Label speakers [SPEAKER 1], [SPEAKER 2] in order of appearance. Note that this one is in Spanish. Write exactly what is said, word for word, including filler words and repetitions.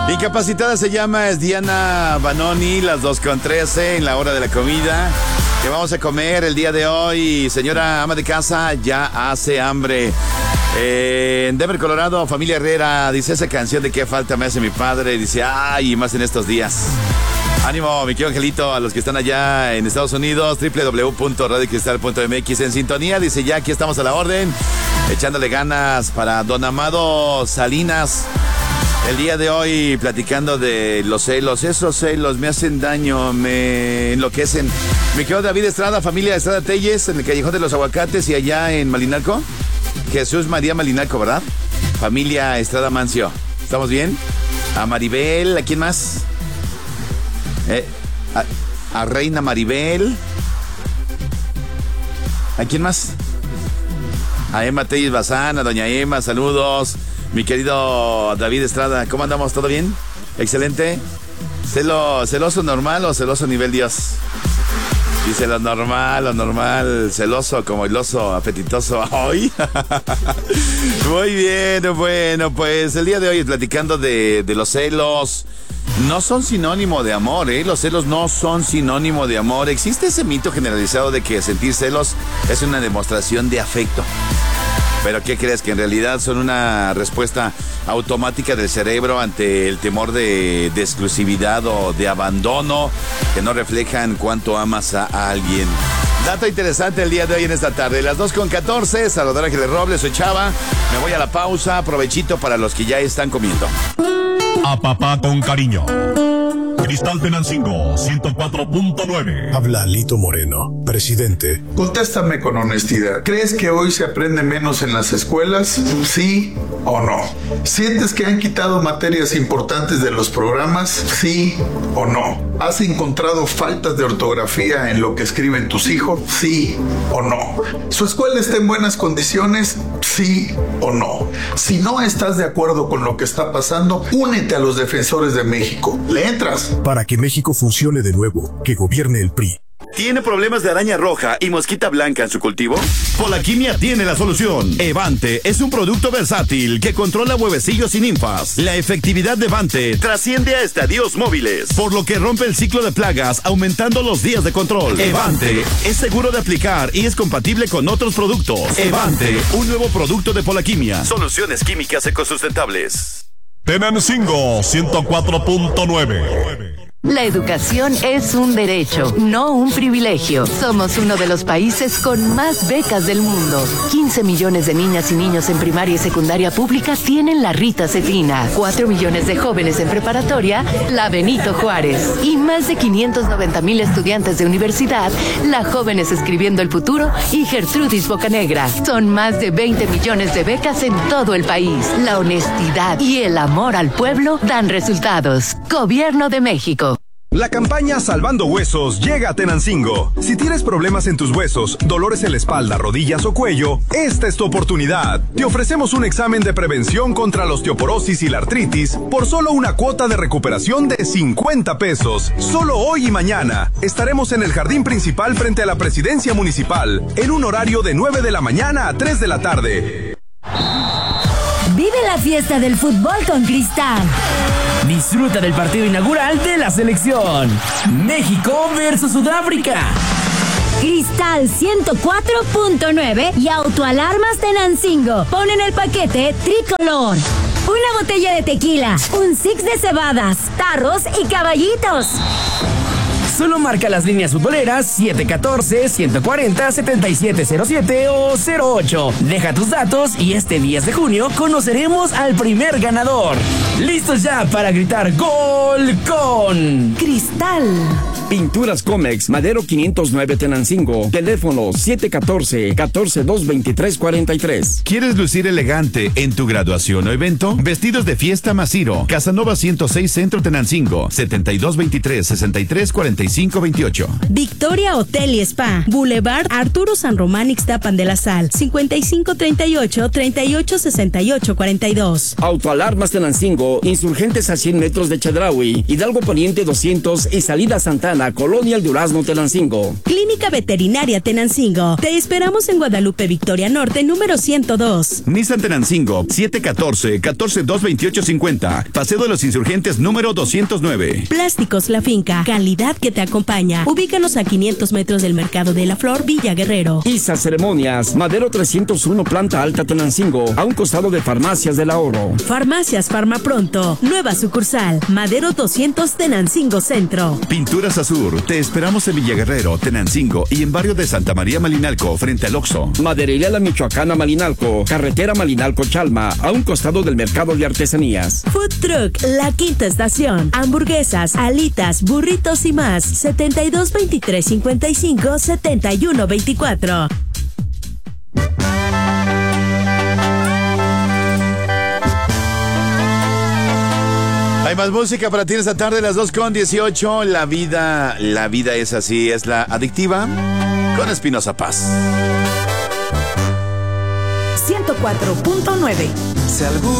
[SPEAKER 1] Incapacitada se llama, es Diana Banoni, las dos con trece en la hora de la comida. ¿Qué vamos a comer el día de hoy? Señora ama de casa, ya hace hambre. Eh, en Denver, Colorado, familia Herrera dice esa canción de qué falta me hace mi padre. Dice, ay, más en estos días. Ánimo, mi querido Angelito, a los que están allá en Estados Unidos, doble u doble u doble u punto radio cristal punto m x en sintonía. Dice, ya aquí estamos a la orden, echándole ganas para don Amado Salinas. El día de hoy platicando de los celos, esos celos me hacen daño, me enloquecen. Mi querido David Estrada, familia Estrada Telles, en el Callejón de los Aguacates y allá en Malinalco. Jesús María Malinalco, ¿verdad? Familia Estrada Mancio. ¿Estamos bien? A Maribel, ¿a quién más? Eh, a, a Reina Maribel. ¿A quién más? A Emma Telles Bazán, a doña Emma, saludos. Mi querido David Estrada, ¿cómo andamos? ¿Todo bien? Excelente. ¿Celo, ¿Celoso normal o celoso nivel Dios? Dice lo normal, lo normal, celoso como el oso apetitoso. ¡Ay! Muy bien, bueno, pues el día de hoy platicando de, de los celos. No son sinónimo de amor, ¿eh? Los celos no son sinónimo de amor. Existe ese mito generalizado de que sentir celos es una demostración de afecto. Pero ¿qué crees? Que en realidad son una respuesta automática del cerebro ante el temor de, de exclusividad o de abandono que no reflejan cuánto amas a alguien. Dato interesante el día de hoy en esta tarde. Las dos con catorce, saludar a Ángeles Robles, soy Chava. Me voy a la pausa, provechito para los que ya están comiendo.
[SPEAKER 2] A papá con cariño. Cristal Tenancingo, ciento cuatro punto nueve.
[SPEAKER 3] Habla Lito Moreno, presidente.
[SPEAKER 4] Contéstame con honestidad. ¿Crees que hoy se aprende menos en las escuelas? ¿Sí o no? ¿Sientes que han quitado materias importantes de los programas? ¿Sí o no? ¿Has encontrado faltas de ortografía en lo que escriben tus hijos? ¿Sí o no? ¿Su escuela está en buenas condiciones? ¿Sí o no? Si no estás de acuerdo con lo que está pasando, únete a los defensores de México. ¿Le entras?
[SPEAKER 3] Para que México funcione de nuevo, que gobierne el P R I.
[SPEAKER 5] ¿Tiene problemas de araña roja y mosquita blanca en su cultivo?
[SPEAKER 6] Polaquimia tiene la solución. Evante es un producto versátil que controla huevecillos y ninfas. La efectividad de Evante
[SPEAKER 5] trasciende a estadios móviles,
[SPEAKER 6] por lo que rompe el ciclo de plagas, aumentando los días de control. Evante es seguro de aplicar y es compatible con otros productos. Evante, un nuevo producto de Polaquimia.
[SPEAKER 5] Soluciones químicas ecosustentables.
[SPEAKER 2] Tenancingo, ciento cuatro punto nueve.
[SPEAKER 7] La educación es un derecho, no un privilegio. Somos uno de los países con más becas del mundo. quince millones de niñas y niños en primaria y secundaria pública tienen la Rita Cefina. cuatro millones de jóvenes en preparatoria, la Benito Juárez. Y más de quinientos noventa mil estudiantes de universidad, la Jóvenes Escribiendo el Futuro y Gertrudis Bocanegra. Son más de veinte millones de becas en todo el país. La honestidad y el amor al pueblo dan resultados. Gobierno de México.
[SPEAKER 8] La campaña Salvando Huesos llega a Tenancingo. Si tienes problemas en tus huesos, dolores en la espalda, rodillas o cuello, esta es tu oportunidad. Te ofrecemos un examen de prevención contra la osteoporosis y la artritis por solo una cuota de recuperación de cincuenta pesos. Solo hoy y mañana estaremos en el jardín principal frente a la presidencia municipal en un horario de nueve de la mañana a tres de la tarde.
[SPEAKER 9] Vive la fiesta del fútbol con Cristal.
[SPEAKER 10] Disfruta del partido inaugural de la selección. México versus Sudáfrica.
[SPEAKER 9] Cristal ciento cuatro punto nueve y Autoalarmas Tenancingo ponen el paquete tricolor. Una botella de tequila, un six de cebadas, tarros y caballitos.
[SPEAKER 10] Solo marca las líneas futboleras siete uno cuatro, uno cuatro cero, siete siete cero siete o cero ocho. Deja tus datos y este diez de junio conoceremos al primer ganador. ¡Listos ya para gritar gol con
[SPEAKER 9] Cristal!
[SPEAKER 11] Pinturas Comex, Madero quinientos nueve Tenancingo. Teléfono siete uno cuatro, uno cuatro dos, dos tres cuatro tres.
[SPEAKER 6] ¿Quieres lucir elegante en tu graduación o evento? Vestidos de fiesta Masiro. Casanova ciento seis Centro Tenancingo. setenta y dos veintitrés, sesenta y tres cuarenta y cinco veintiocho.
[SPEAKER 12] Victoria Hotel y Spa. Boulevard Arturo San Román Ixtapan de la Sal. cincuenta y cinco treinta y ocho, treinta y ocho sesenta y ocho cuarenta y dos.
[SPEAKER 11] Autoalarmas Tenancingo. Insurgentes a cien metros de Chedraui. Hidalgo Poniente doscientos y Salida Santana. Soriana, Colonia El Durazno, Tenancingo.
[SPEAKER 12] Clínica Veterinaria Tenancingo. Te esperamos en Guadalupe Victoria Norte, número ciento dos.
[SPEAKER 6] Nissan Tenancingo, siete uno cuatro, uno cuatro dos, dos ocho cinco cero. Paseo de los Insurgentes, número doscientos nueve.
[SPEAKER 12] Plásticos La Finca. Calidad que te acompaña. Ubícanos a quinientos metros del Mercado de la Flor, Villa Guerrero.
[SPEAKER 11] Isa Ceremonias, Madero trescientos uno, planta alta, Tenancingo, a un costado de Farmacias del Ahorro.
[SPEAKER 12] Farmacias Farma Pronto. Nueva sucursal. Madero doscientos, Tenancingo Centro.
[SPEAKER 6] Pinturas Azur. Te esperamos en Villa Guerrero, Tenancingo y en barrio de Santa María Malinalco, frente al Oxxo.
[SPEAKER 11] Maderería La Michoacana Malinalco, carretera Malinalco-Chalma, a un costado del Mercado de Artesanías.
[SPEAKER 12] Food Truck La Quinta Estación. Hamburguesas, alitas, burritos y más. setenta y dos veintitrés cincuenta y cinco setenta y uno veinticuatro.
[SPEAKER 1] Hay más música para ti esta tarde, las dos con dieciocho. La vida, la vida es así, es la adictiva con Espinosa Paz.
[SPEAKER 13] ciento cuatro punto nueve.